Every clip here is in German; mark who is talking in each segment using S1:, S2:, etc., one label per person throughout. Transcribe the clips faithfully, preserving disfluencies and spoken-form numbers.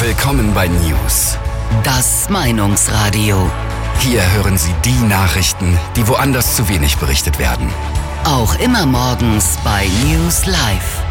S1: Willkommen bei News.
S2: Das Meinungsradio.
S1: Hier hören Sie die Nachrichten, die woanders zu wenig berichtet werden.
S2: Auch immer morgens bei News Live.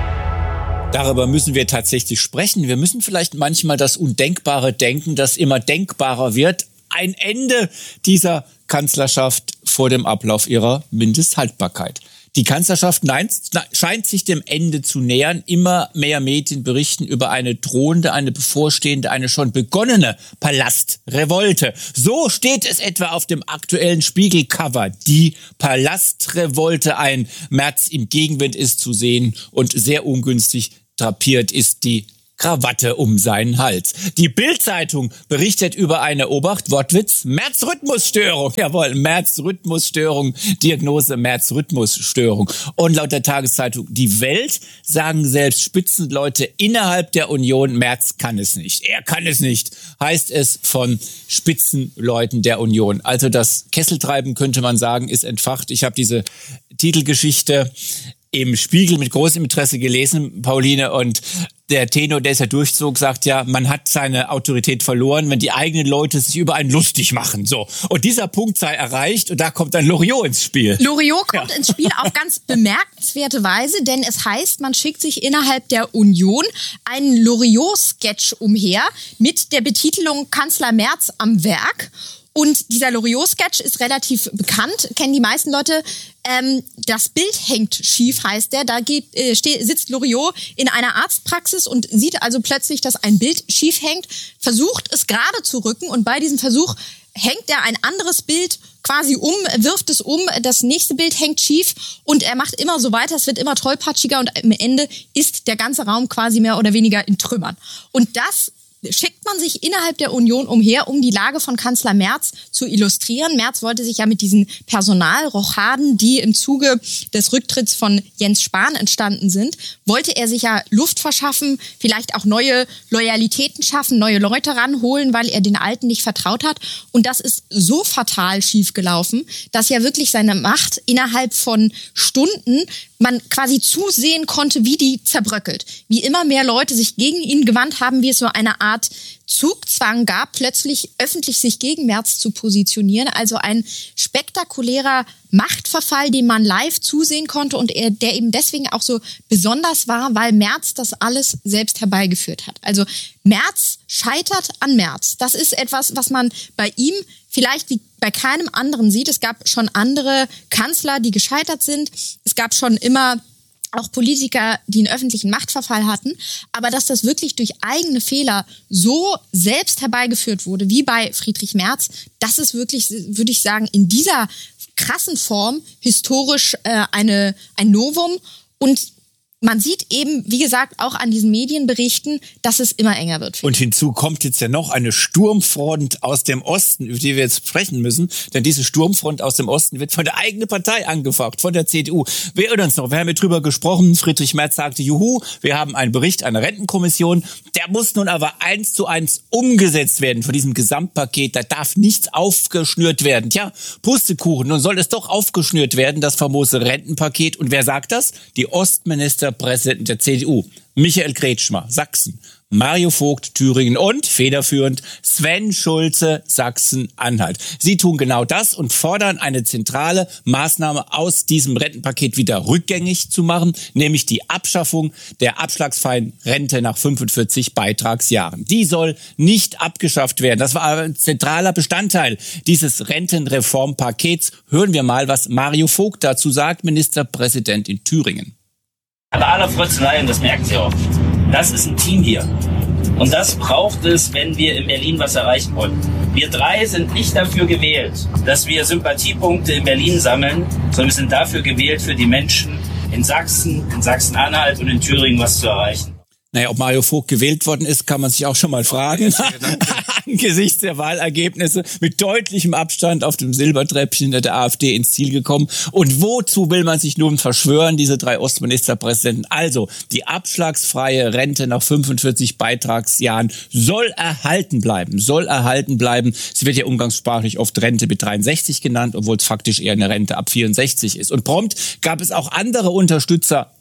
S3: Darüber müssen wir tatsächlich sprechen. Wir müssen vielleicht manchmal das Undenkbare denken, das immer denkbarer wird. Ein Ende dieser Kanzlerschaft vor dem Ablauf ihrer Mindesthaltbarkeit. Die Kanzlerschaft nein, scheint sich dem Ende zu nähern. Immer mehr Medien berichten über eine drohende, eine bevorstehende, eine schon begonnene Palastrevolte. So steht es etwa auf dem aktuellen Spiegelcover. Die Palastrevolte. Ein Merz im Gegenwind ist zu sehen und sehr ungünstig drapiert ist die Krawatte um seinen Hals. Die Bild-Zeitung berichtet über eine, Obacht, Wortwitz, Merz-Rhythmusstörung. Jawohl, Merz-Rhythmusstörung, Diagnose Merz-Rhythmusstörung. Und laut der Tageszeitung Die Welt sagen selbst Spitzenleute innerhalb der Union, Merz kann es nicht. Er kann es nicht, heißt es von Spitzenleuten der Union. Also das Kesseltreiben, könnte man sagen, ist entfacht. Ich habe diese Titelgeschichte im Spiegel mit großem Interesse gelesen, Pauline, und der Tenor, der es ja durchzog, sagt ja, man hat seine Autorität verloren, wenn die eigenen Leute sich über einen lustig machen. So. Und dieser Punkt sei erreicht und da kommt dann Loriot ins Spiel.
S4: Loriot kommt ja ins Spiel auf ganz bemerkenswerte Weise, denn es heißt, man schickt sich innerhalb der Union einen Loriot-Sketch umher mit der Betitelung Kanzler Merz am Werk. Und dieser Loriot-Sketch ist relativ bekannt, kennen die meisten Leute. Ähm, das Bild hängt schief, heißt der. Da geht, äh, steh, sitzt Loriot in einer Arztpraxis und sieht also plötzlich, dass ein Bild schief hängt, versucht es gerade zu rücken und bei diesem Versuch hängt er ein anderes Bild quasi um, wirft es um, das nächste Bild hängt schief und er macht immer so weiter, es wird immer tollpatschiger und am Ende ist der ganze Raum quasi mehr oder weniger in Trümmern. Und das schickt man sich innerhalb der Union umher, um die Lage von Kanzler Merz zu illustrieren. Merz wollte sich ja mit diesen Personalrochaden, die im Zuge des Rücktritts von Jens Spahn entstanden sind, wollte er sich ja Luft verschaffen, vielleicht auch neue Loyalitäten schaffen, neue Leute ranholen, weil er den Alten nicht vertraut hat. Und das ist so fatal schiefgelaufen, dass ja wirklich seine Macht innerhalb von Stunden man quasi zusehen konnte, wie die zerbröckelt. Wie immer mehr Leute sich gegen ihn gewandt haben, wie es so eine Art Zugzwang gab, plötzlich öffentlich sich gegen Merz zu positionieren. Also ein spektakulärer Machtverfall, den man live zusehen konnte und er, der eben deswegen auch so besonders war, weil Merz das alles selbst herbeigeführt hat. Also Merz scheitert an Merz. Das ist etwas, was man bei ihm vielleicht wie bei keinem anderen sieht. Es gab schon andere Kanzler, die gescheitert sind. Es gab schon immer auch Politiker, die einen öffentlichen Machtverfall hatten. Aber dass das wirklich durch eigene Fehler so selbst herbeigeführt wurde, wie bei Friedrich Merz, das ist wirklich, würde ich sagen, in dieser krassen Form historisch äh, eine, ein Novum. Und man sieht eben, wie gesagt, auch an diesen Medienberichten, dass es immer enger wird.
S3: Und hinzu kommt jetzt ja noch eine Sturmfront aus dem Osten, über die wir jetzt sprechen müssen. Denn diese Sturmfront aus dem Osten wird von der eigenen Partei angefacht, von der C D U. Wir erinnern uns noch, wir haben ja drüber gesprochen. Friedrich Merz sagte, juhu, wir haben einen Bericht einer Rentenkommission. Der muss nun aber eins zu eins umgesetzt werden von diesem Gesamtpaket. Da darf nichts aufgeschnürt werden. Tja, Pustekuchen, nun soll es doch aufgeschnürt werden, das famose Rentenpaket. Und wer sagt das? Die Ostminister Präsident der C D U, Michael Kretschmer, Sachsen, Mario Vogt, Thüringen und federführend Sven Schulze, Sachsen-Anhalt. Sie tun genau das und fordern eine zentrale Maßnahme aus diesem Rentenpaket wieder rückgängig zu machen, nämlich die Abschaffung der abschlagsfreien Rente nach fünfundvierzig Beitragsjahren. Die soll nicht abgeschafft werden. Das war ein zentraler Bestandteil dieses Rentenreformpakets. Hören wir mal, was Mario Vogt dazu sagt, Ministerpräsident in Thüringen.
S5: Bei aller Frötzelei, und das merken Sie auch, das ist ein Team hier. Und das braucht es, wenn wir in Berlin was erreichen wollen. Wir drei sind nicht dafür gewählt, dass wir Sympathiepunkte in Berlin sammeln, sondern wir sind dafür gewählt, für die Menschen in Sachsen, in Sachsen-Anhalt und in Thüringen was zu erreichen.
S3: Naja, ob Mario Vogt gewählt worden ist, kann man sich auch schon mal fragen. Angesichts der Wahlergebnisse mit deutlichem Abstand auf dem Silbertreppchen der AfD ins Ziel gekommen. Und wozu will man sich nun verschwören, diese drei Ostministerpräsidenten? Also, die abschlagsfreie Rente nach fünfundvierzig Beitragsjahren soll erhalten bleiben, soll erhalten bleiben. Sie wird ja umgangssprachlich oft Rente mit dreiundsechzig genannt, obwohl es faktisch eher eine Rente ab vierundsechzig ist. Und prompt gab es auch andere Unterstützer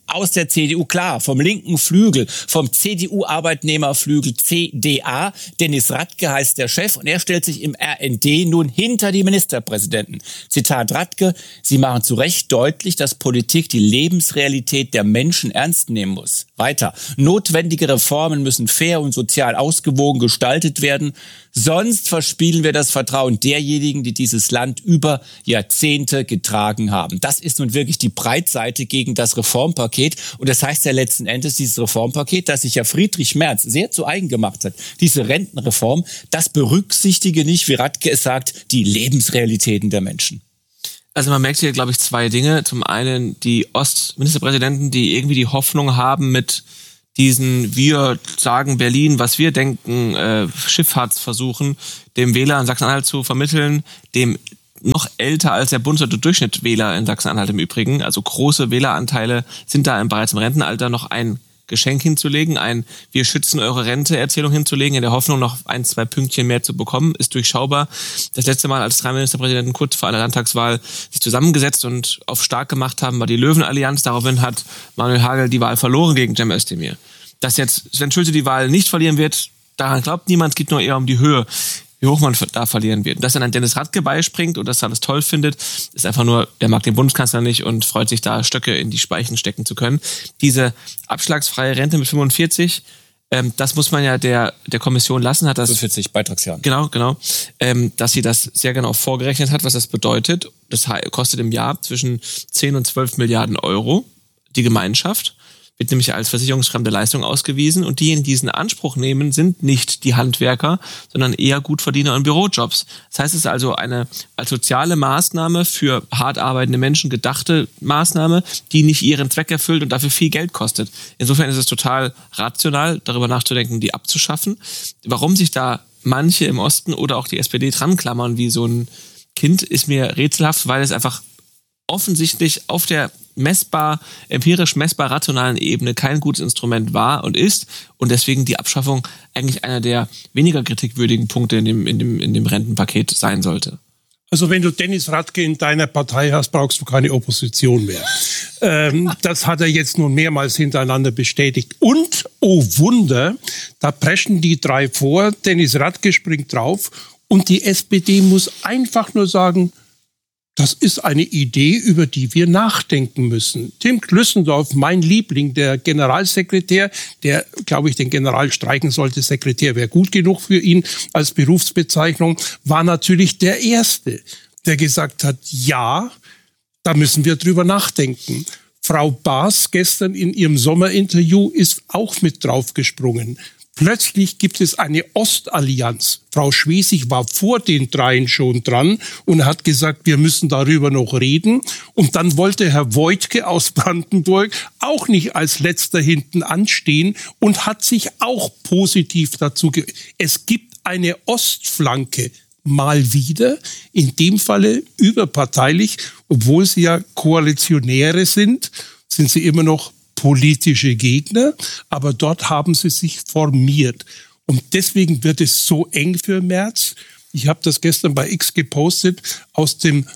S3: aus der C D U, klar, vom linken Flügel, vom C D U-Arbeitnehmerflügel C D A. Dennis Radke heißt der Chef und er stellt sich im R N D nun hinter die Ministerpräsidenten. Zitat Radke: Sie machen zu Recht deutlich, dass Politik die Lebensrealität der Menschen ernst nehmen muss. Weiter: Notwendige Reformen müssen fair und sozial ausgewogen gestaltet werden. Sonst verspielen wir das Vertrauen derjenigen, die dieses Land über Jahrzehnte getragen haben. Das ist nun wirklich die Breitseite gegen das Reformpaket. Und das heißt ja letzten Endes, dieses Reformpaket, das sich ja Friedrich Merz sehr zu eigen gemacht hat, diese Rentenreform, das berücksichtige nicht, wie Radke es sagt, die Lebensrealitäten der Menschen.
S6: Also man merkt hier, glaube ich, zwei Dinge. Zum einen die Ostministerpräsidenten, die irgendwie die Hoffnung haben, mit diesen wir sagen Berlin, was wir denken, äh, Schifffahrtsversuchen, dem Wähler in Sachsen-Anhalt zu vermitteln, dem noch älter als der bundesweite Durchschnitt Wähler in Sachsen-Anhalt im Übrigen. Also große Wähleranteile sind da bereits im Rentenalter, noch ein Geschenk hinzulegen, ein wir schützen eure Rente-Erzählung hinzulegen, in der Hoffnung, noch ein, zwei Pünktchen mehr zu bekommen, ist durchschaubar. Das letzte Mal, als drei Ministerpräsidenten kurz vor einer Landtagswahl sich zusammengesetzt und auf stark gemacht haben, war die Löwenallianz. Daraufhin hat Manuel Hagel die Wahl verloren gegen Cem Özdemir. Dass jetzt Sven Schulze die Wahl nicht verlieren wird, daran glaubt niemand, es geht nur eher um die Höhe, wie hoch man da verlieren wird. Dass dann ein Dennis Radke beispringt und das alles toll findet, ist einfach nur, der mag den Bundeskanzler nicht und freut sich da, Stöcke in die Speichen stecken zu können. Diese abschlagsfreie Rente mit fünfundvierzig, ähm, das muss man ja der der Kommission lassen. Hat das
S3: fünfundvierzig Beitragsjahren.
S6: Genau, genau. Ähm, dass sie das sehr genau vorgerechnet hat, was das bedeutet. Das kostet im Jahr zwischen zehn und zwölf Milliarden Euro die Gemeinschaft. Wird nämlich als versicherungsfremde Leistung ausgewiesen und diejenigen, die diesen Anspruch nehmen, sind nicht die Handwerker, sondern eher Gutverdiener in Bürojobs. Das heißt, es ist also eine als soziale Maßnahme für hart arbeitende Menschen gedachte Maßnahme, die nicht ihren Zweck erfüllt und dafür viel Geld kostet. Insofern ist es total rational, darüber nachzudenken, die abzuschaffen. Warum sich da manche im Osten oder auch die S P D dran klammern wie so ein Kind, ist mir rätselhaft, weil es einfach offensichtlich auf der messbar, empirisch messbar rationalen Ebene kein gutes Instrument war und ist und deswegen die Abschaffung eigentlich einer der weniger kritikwürdigen Punkte in dem, in dem, in dem Rentenpaket sein sollte.
S7: Also wenn du Dennis Radke in deiner Partei hast, brauchst du keine Opposition mehr. Ähm, das hat er jetzt nun mehrmals hintereinander bestätigt. Und, oh Wunder, da preschen die drei vor, Dennis Radke springt drauf und die S P D muss einfach nur sagen, das ist eine Idee, über die wir nachdenken müssen. Tim Klüssendorf, mein Liebling, der Generalsekretär, der, glaube ich, den General streichen sollte, Sekretär wäre gut genug für ihn als Berufsbezeichnung, war natürlich der Erste, der gesagt hat, ja, da müssen wir drüber nachdenken. Frau Baas gestern in ihrem Sommerinterview ist auch mit draufgesprungen. Plötzlich gibt es eine Ostallianz. Frau Schwesig war vor den dreien schon dran und hat gesagt, wir müssen darüber noch reden. Und dann wollte Herr Woidke aus Brandenburg auch nicht als Letzter hinten anstehen und hat sich auch positiv dazu ge- Es gibt eine Ostflanke. Mal wieder, in dem Falle überparteilich, obwohl sie ja Koalitionäre sind, sind sie immer noch politische Gegner, aber dort haben sie sich formiert. Und deswegen wird es so eng für Merz. Ich habe das gestern bei X gepostet. Aus dem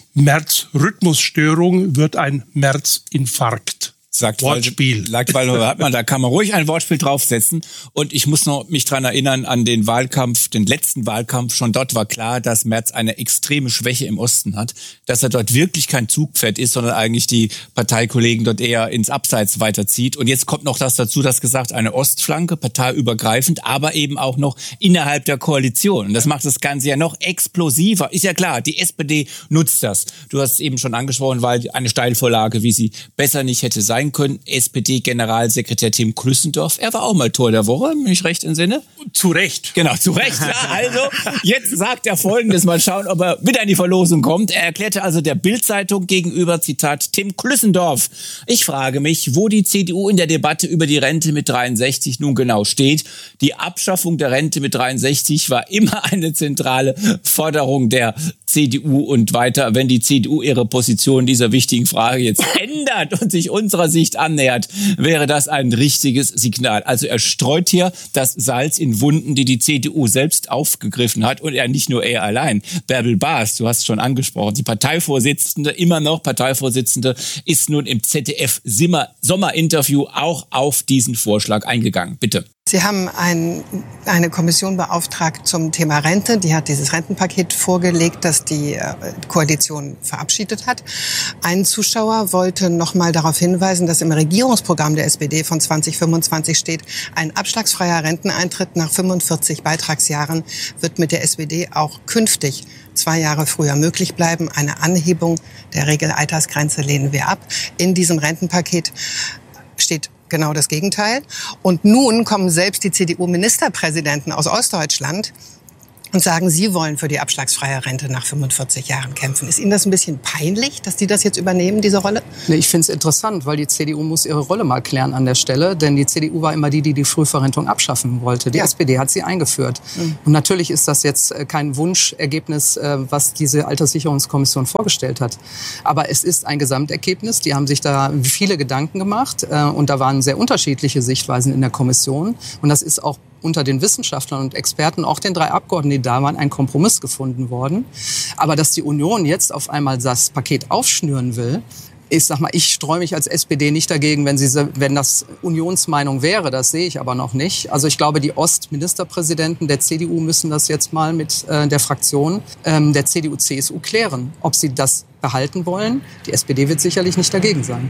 S7: Merz-Rhythmusstörung wird ein Merz-Infarkt.
S3: Sagt
S7: Wortspiel.
S3: Sagt Walter Hartmann, da kann man ruhig ein Wortspiel draufsetzen. Und ich muss noch mich dran erinnern an den Wahlkampf, den letzten Wahlkampf. Schon dort war klar, dass Merz eine extreme Schwäche im Osten hat. Dass er dort wirklich kein Zugpferd ist, sondern eigentlich die Parteikollegen dort eher ins Abseits weiterzieht. Und jetzt kommt noch das dazu, dass gesagt, eine Ostflanke, parteiübergreifend, aber eben auch noch innerhalb der Koalition. Und das macht das Ganze ja noch explosiver. Ist ja klar, die S P D nutzt das. Du hast es eben schon angesprochen, weil eine Steilvorlage, wie sie besser nicht hätte sein können. S P D-Generalsekretär Tim Klüssendorf, er war auch mal Tor der Woche, bin ich recht im Sinne?
S7: Zu Recht.
S3: Genau, zu Recht. Ja, also, jetzt sagt er Folgendes, mal schauen, ob er wieder in die Verlosung kommt. Er erklärte also der Bild-Zeitung gegenüber, Zitat, Tim Klüssendorf: Ich frage mich, wo die C D U in der Debatte über die Rente mit dreiundsechzig nun genau steht. Die Abschaffung der Rente mit dreiundsechzig war immer eine zentrale Forderung der C D U und weiter. Wenn die C D U ihre Position in dieser wichtigen Frage jetzt ändert und sich unserer Sicht annähert, wäre das ein richtiges Signal. Also er streut hier das Salz in Wunden, die die C D U selbst aufgegriffen hat. Und er nicht nur er allein. Bärbel Baas, du hast es schon angesprochen, die Parteivorsitzende, immer noch Parteivorsitzende, ist nun im Z D F-Sommerinterview auch auf diesen Vorschlag eingegangen. Bitte.
S8: Sie haben ein, eine Kommission beauftragt zum Thema Rente. Die hat dieses Rentenpaket vorgelegt, das die äh, Koalition verabschiedet hat. Ein Zuschauer wollte noch mal darauf hinweisen, dass im Regierungsprogramm der S P D von zwanzig fünfundzwanzig steht, ein abschlagsfreier Renteneintritt nach fünfundvierzig Beitragsjahren wird mit der S P D auch künftig zwei Jahre früher möglich bleiben. Eine Anhebung der Regelaltersgrenze lehnen wir ab. In diesem Rentenpaket steht genau das Gegenteil. Und nun kommen selbst die C D U-Ministerpräsidenten aus Ostdeutschland und sagen, sie wollen für die abschlagsfreie Rente nach fünfundvierzig Jahren kämpfen. Ist Ihnen das ein bisschen peinlich, dass die das jetzt übernehmen, diese Rolle?
S9: Nee, ich finde es interessant, weil die C D U muss ihre Rolle mal klären an der Stelle. Denn die C D U war immer die, die die Frühverrentung abschaffen wollte. Die ja. S P D hat sie eingeführt. Mhm. Und natürlich ist das jetzt kein Wunschergebnis, was diese Alterssicherungskommission vorgestellt hat. Aber es ist ein Gesamtergebnis. Die haben sich da viele Gedanken gemacht. Und da waren sehr unterschiedliche Sichtweisen in der Kommission. Und das ist auch unter den Wissenschaftlern und Experten, auch den drei Abgeordneten, die da waren, ein Kompromiss gefunden worden. Aber dass die Union jetzt auf einmal das Paket aufschnüren will, ich sag mal, ich streue mich als S P D nicht dagegen, wenn, sie, wenn das Unionsmeinung wäre. Das sehe ich aber noch nicht. Also ich glaube, die Ostministerpräsidenten der C D U müssen das jetzt mal mit äh, der Fraktion ähm, der C D U C S U klären, ob sie das behalten wollen. Die S P D wird sicherlich nicht dagegen sein.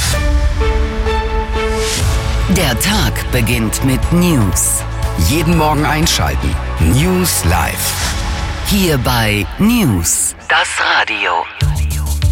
S2: Der Tag beginnt mit News.
S1: Jeden Morgen einschalten. News Live.
S2: Hier bei News, das Radio.